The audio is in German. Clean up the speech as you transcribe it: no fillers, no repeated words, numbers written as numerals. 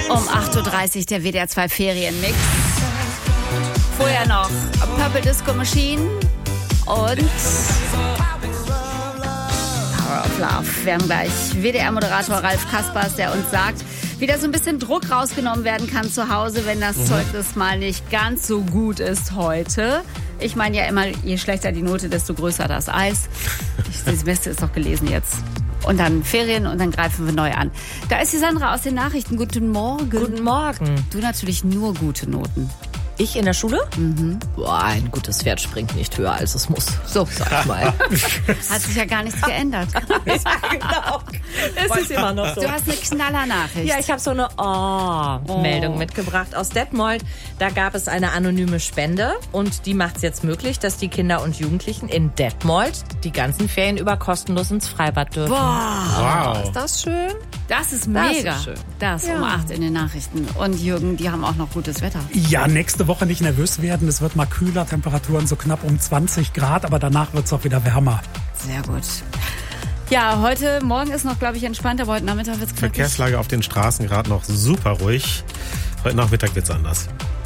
Um 8.30 Uhr der WDR 2 Ferienmix. Vorher noch Purple Disco Machine und Power of Love. Wir haben gleich WDR-Moderator Ralf Kaspers, der uns sagt, wie da so ein bisschen Druck rausgenommen werden kann zu Hause, wenn das Zeugnis mal nicht ganz so gut ist heute. Ich meine ja immer, je schlechter die Note, desto größer das Eis. Das Semester ist doch gelesen jetzt. Und dann Ferien und dann greifen wir neu an. Da ist die Sandra aus den Nachrichten. Guten Morgen. Guten Morgen. Du natürlich nur gute Noten. Ich in der Schule? Boah, ein gutes Pferd springt nicht höher, als es muss. So, sag ich mal. Hat sich ja gar nichts geändert. Genau. Es ist immer noch so. Du hast eine Knallernachricht. Ja, ich habe so eine Meldung mitgebracht aus Detmold. Da gab es eine anonyme Spende und die macht es jetzt möglich, dass die Kinder und Jugendlichen in Detmold die ganzen Ferien über kostenlos ins Freibad dürfen. Boah. Ist das schön? Das ist mega. Das ist schön. Das um 8 in den Nachrichten. Und Jürgen, die haben auch noch gutes Wetter. Ja, nächste Woche nicht nervös werden. Es wird mal kühler, Temperaturen so knapp um 20 Grad, aber danach wird es auch wieder wärmer. Sehr gut. Ja, morgen ist noch, glaube ich, entspannt, aber heute Nachmittag wird es knackig. Verkehrslage auf den Straßen gerade noch super ruhig. Heute Nachmittag wird's anders.